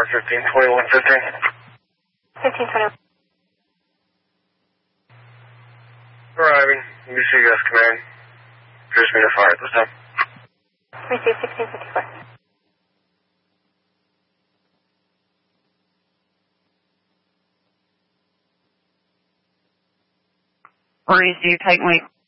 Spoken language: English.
152115. 1521. Arriving. UCS command. Here's me to fire at this time. Receive 1654. Receive Titan Wake